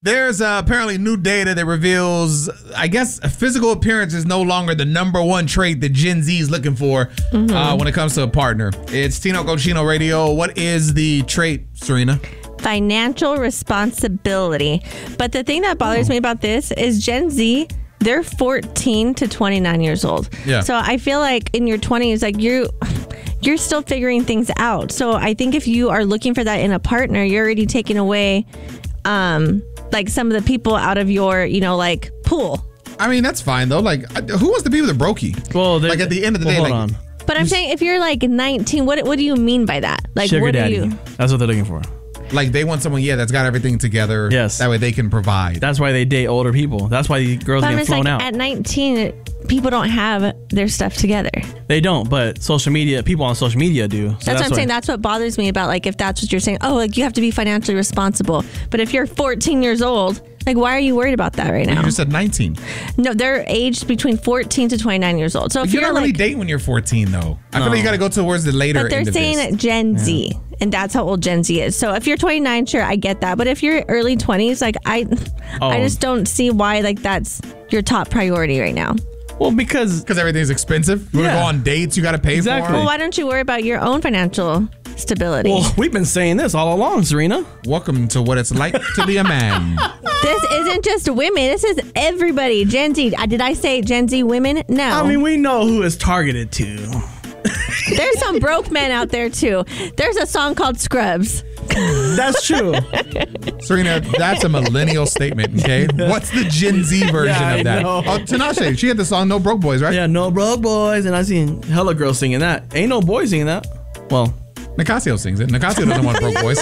There's apparently new data that reveals, I guess, physical appearance is no longer the number one trait that Gen Z is looking for when it comes to a partner. It's Tino Cochino Radio. What is the trait, Serena? Financial responsibility. But the thing that bothers me about this is Gen Z, they're 14 to 29 years old. Yeah. So I feel like in your 20s, like you're still figuring things out. So I think if you are looking for that in a partner, you're already taking away like some of the people out of your, like pool. I mean, that's fine though. Like, who wants to be with a brokey? Well, like at the end of the day, hold like, on. But I'm saying if you're like 19, what do you mean by that? Like, Sugar what daddy. do you? That's what they're looking for. Like they want someone, that's got everything together. Yes. That way they can provide. That's why they date older people. That's why the girls But I'm get just flown like, out. at 19, people don't have their stuff together. They don't, but social media, people on social media do. So That's what I'm saying. That's what bothers me about, like, if that's what you're saying. Oh, like, you have to be financially responsible. But if you're 14 years old, like, why are you worried about that right now? You just said 19. No, they're aged between 14 to 29 years old. So if You're you're not really like, dating when you're 14, though. I feel like you got to go towards the later but they're end of saying this. Gen Z, and that's how old Gen Z is. So if you're 29, sure, I get that. But if you're early 20s, like, I just don't see why, like, that's your top priority right now. Well, because everything's expensive. You want to go on dates, you got to pay for them. Well, why don't you worry about your own financial stability? Well, we've been saying this all along, Serena. Welcome to what it's like to be a man. This isn't just women. This is everybody. Gen Z. Did I say Gen Z women? No. I mean, we know who it's targeted to. There's some broke men out there, too. There's a song called Scrubs. That's true. Serena, that's a millennial statement, okay? What's the Gen Z version of that? know. Oh, Tinashe, she had the song No Broke Boys, right? Yeah, No Broke Boys. And I seen hella girls singing that. Ain't no boys singing that. Well, Nicasio sings it. Nicasio doesn't want broke boys.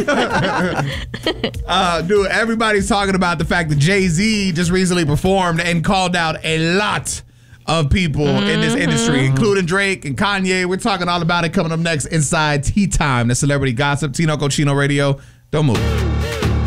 Dude, everybody's talking about the fact that Jay-Z just recently performed and called out a lot of people in this industry, including Drake and Kanye. We're talking all about it coming up next inside Tea Time, the celebrity gossip. Tino Cochino Radio. Don't move.